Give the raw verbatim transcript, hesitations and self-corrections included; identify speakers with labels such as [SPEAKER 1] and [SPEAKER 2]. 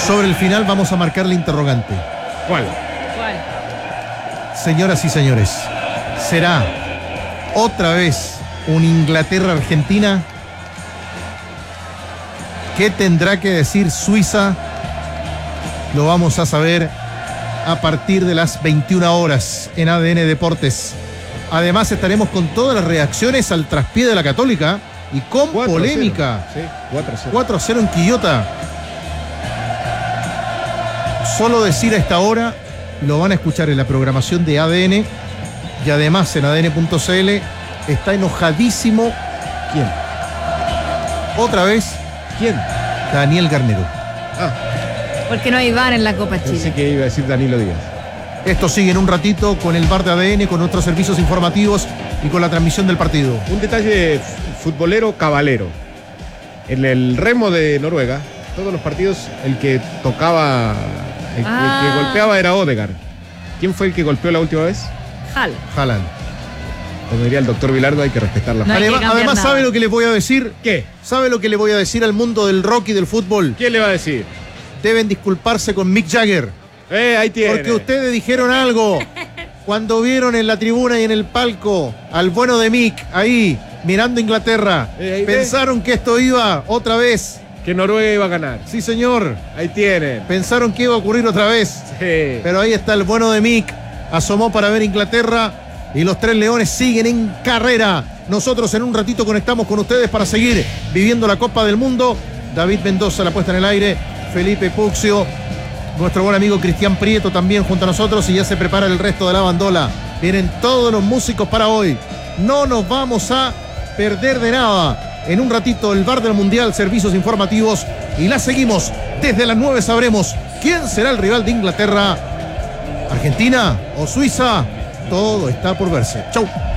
[SPEAKER 1] Sobre el final vamos a marcar la interrogante.
[SPEAKER 2] ¿Cuál?
[SPEAKER 3] ¿Cuál?
[SPEAKER 1] Señoras y señores, ¿será otra vez un Inglaterra-Argentina? ¿Qué tendrá que decir Suiza? Lo vamos a saber a partir de las veintiuna horas en A D N Deportes. Además estaremos con todas las reacciones al traspié de la Católica y con polémica.
[SPEAKER 2] Sí, cuatro a cero.
[SPEAKER 1] cuatro a cero en Quillota. Solo decir a esta hora, lo van a escuchar en la programación de A D N y además en A D N punto C L. Está enojadísimo.
[SPEAKER 2] ¿Quién?
[SPEAKER 1] Otra vez,
[SPEAKER 2] ¿Quién?
[SPEAKER 1] Daniel Garnero.
[SPEAKER 2] Ah,
[SPEAKER 3] Porque no hay V A R en la Copa
[SPEAKER 2] pensé
[SPEAKER 3] Chile.
[SPEAKER 2] que iba a decir Danilo Díaz.
[SPEAKER 1] Esto sigue en un ratito con el bar de A D N, con nuestros servicios informativos y con la transmisión del partido.
[SPEAKER 2] Un detalle futbolero cabalero. En el remo de Noruega, todos los partidos, el que tocaba, el, que-
[SPEAKER 3] Ah.
[SPEAKER 2] el que golpeaba era Odegaard. ¿Quién fue el que golpeó la última vez?
[SPEAKER 3] Hal.
[SPEAKER 1] Jalan.
[SPEAKER 2] Como diría el doctor Vilardo, hay que respetar la
[SPEAKER 3] No hay que
[SPEAKER 1] Además,
[SPEAKER 3] cambiar
[SPEAKER 1] además
[SPEAKER 3] nada.
[SPEAKER 1] ¿sabe lo que les voy a decir?
[SPEAKER 2] ¿Qué?
[SPEAKER 1] ¿Sabe lo que le voy a decir al mundo del rock y del fútbol?
[SPEAKER 2] ¿Quién le va a decir?
[SPEAKER 1] Deben disculparse con Mick Jagger.
[SPEAKER 2] Eh, ahí tiene.
[SPEAKER 1] Porque ustedes dijeron algo cuando vieron en la tribuna y en el palco al bueno de Mick ahí mirando Inglaterra.
[SPEAKER 2] Eh, ahí ve.
[SPEAKER 1] Pensaron que esto iba otra vez.
[SPEAKER 2] Que Noruega iba a ganar.
[SPEAKER 1] Sí, señor.
[SPEAKER 2] Ahí tienen.
[SPEAKER 1] Pensaron que iba a ocurrir otra vez.
[SPEAKER 2] Sí.
[SPEAKER 1] Pero ahí está el bueno de Mick. Asomó para ver Inglaterra y los tres leones siguen en carrera. Nosotros en un ratito conectamos con ustedes para seguir viviendo la Copa del Mundo. David Mendoza, la puesta en el aire. Felipe Puccio. Nuestro buen amigo Cristian Prieto también junto a nosotros y ya se prepara el resto de la bandola. Vienen todos los músicos para hoy. No nos vamos a perder de nada. En un ratito el bar del Mundial, servicios informativos y la seguimos. Desde las nueve sabremos quién será el rival de Inglaterra. ¿Argentina o Suiza? Todo está por verse. Chau.